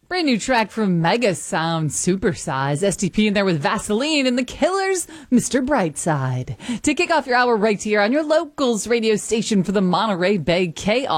Brand new track from Mega Sound, Supersize, STP in there with Vaseline, and The Killers, Mr. Brightside. To kick off your hour right here on your locals radio station for the Monterey Bay,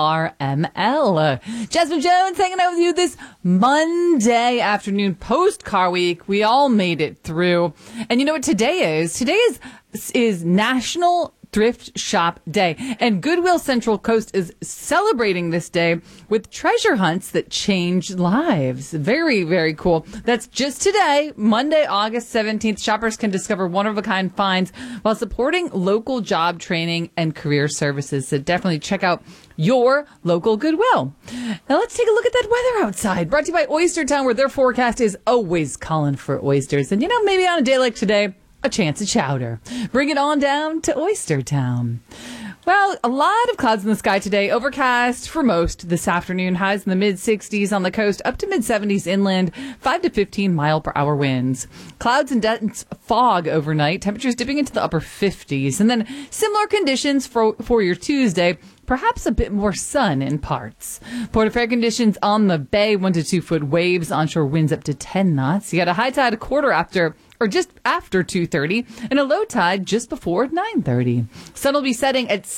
KRML. Jasmine Jones hanging out with you this Monday afternoon post-car week. We all made it through. And you know what today is? Today is National Thrift Shop Day, and Goodwill Central Coast is celebrating this day with treasure hunts that change lives. Very, very cool. That's just today, Monday, August 17th. Shoppers can discover one-of-a-kind finds while supporting local job training and career services. So definitely check out your local Goodwill. Now let's take a look at that weather outside. Brought to you by Oyster Town, where their forecast is always calling for oysters. And maybe on a day like today, a chance of chowder. Bring it on down to Oyster Town. Well, a lot of clouds in the sky today. Overcast for most this afternoon. Highs in the mid-60s on the coast, up to mid-70s inland. 5 to 15 mile-per-hour winds. Clouds and dense fog overnight. Temperatures dipping into the upper 50s. And then similar conditions for your Tuesday. Perhaps a bit more sun in parts. Port of Fair conditions on the bay. 1 to 2 foot waves. Onshore winds up to 10 knots. You got a high tide just after 2:30, and a low tide just before 9:30. Sun will be setting at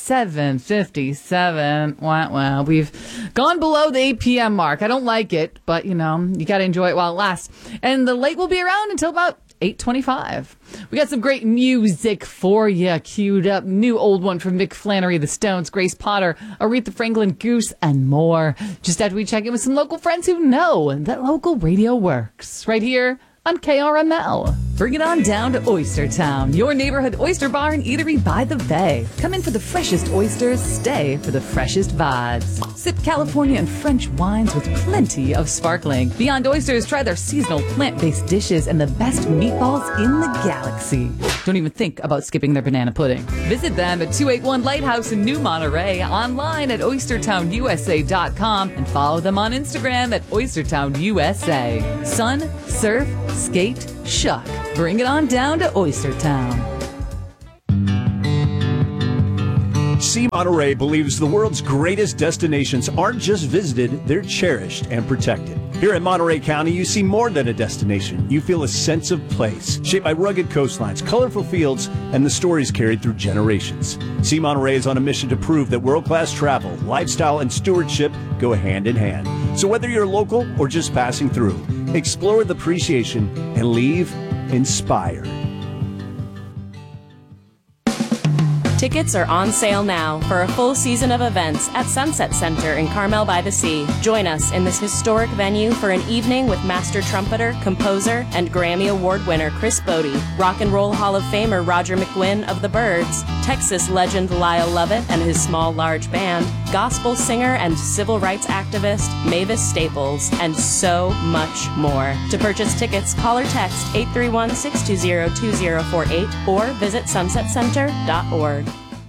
7:57. Wow. We've gone below the 8 p.m. mark. I don't like it, but, you got to enjoy it while it lasts. And the lake will be around until about 8:25. We got some great music for you queued up. New old one from Mick Flannery, The Stones, Grace Potter, Aretha Franklin, Goose, and more. Just after we check in with some local friends who know that local radio works. Right here on KRML. Bring it on down to Oyster Town, your neighborhood oyster bar and eatery by the bay. Come in for the freshest oysters, stay for the freshest vibes. Sip California and French wines with plenty of sparkling. Beyond Oysters, try their seasonal plant-based dishes and the best meatballs in the galaxy. Don't even think about skipping their banana pudding. Visit them at 281 Lighthouse in New Monterey, online at oystertownusa.com, and follow them on Instagram at oystertownusa. Sun, surf, skate, shuck. Bring it on down to Oyster Town. See, Monterey believes the world's greatest destinations aren't just visited, they're cherished and protected. Here in Monterey County, you see more than a destination. You feel a sense of place, shaped by rugged coastlines, colorful fields, and the stories carried through generations. See, Monterey is on a mission to prove that world-class travel, lifestyle, and stewardship go hand in hand. So whether you're local or just passing through, explore with appreciation and leave inspired. Tickets are on sale now for a full season of events at Sunset Center in Carmel by the Sea. Join us in this historic venue for an evening with master trumpeter, composer, and Grammy Award winner Chris Bodie, Rock and Roll Hall of Famer Roger McGuinn of the Byrds, Texas legend Lyle Lovett and his Small Large Band, gospel singer and civil rights activist Mavis Staples, and so much more. To purchase tickets, call or text 831-620-2048 or visit sunsetcenter.org.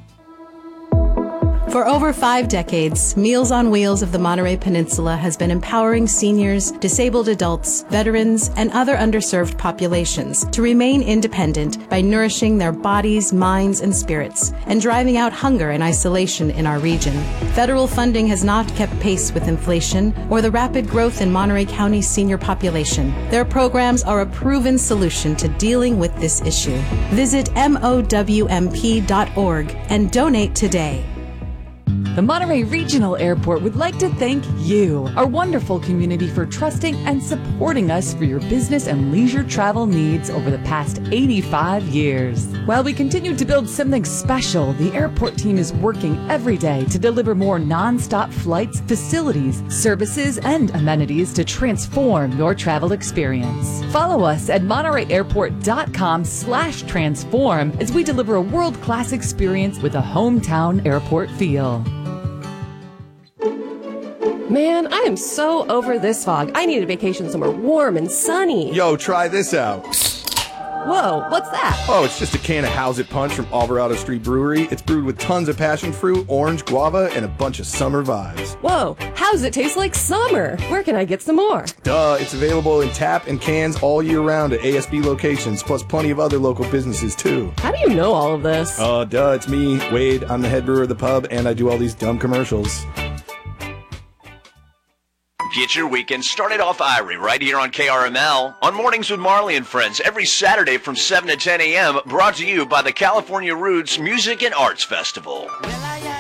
For over 5 decades, Meals on Wheels of the Monterey Peninsula has been empowering seniors, disabled adults, veterans, and other underserved populations to remain independent by nourishing their bodies, minds, and spirits, and driving out hunger and isolation in our region. Federal funding has not kept pace with inflation or the rapid growth in Monterey County's senior population. Their programs are a proven solution to dealing with this issue. Visit MOWMP.org and donate today. The Monterey Regional Airport would like to thank you, our wonderful community, for trusting and supporting us for your business and leisure travel needs over the past 85 years. While we continue to build something special, the airport team is working every day to deliver more non-stop flights, facilities, services, and amenities to transform your travel experience. Follow us at MontereyAirport.com/transform as we deliver a world-class experience with a hometown airport feel. Man, I am so over this fog. I need a vacation somewhere warm and sunny. Yo, try this out. Whoa, what's that? Oh, it's just a can of How's It Punch from Alvarado Street Brewery. It's brewed with tons of passion fruit, orange, guava, and a bunch of summer vibes. Whoa, how's it taste like summer? Where can I get some more? Duh, it's available in tap and cans all year round at ASB locations, plus plenty of other local businesses, too. How do you know all of this? Duh, it's me, Wade. I'm the head brewer of the pub, and I do all these dumb commercials. Get your weekend started off irie right here on KRML on Mornings with Marley and Friends every Saturday from 7 to 10 a.m. brought to you by the California Roots Music and Arts Festival.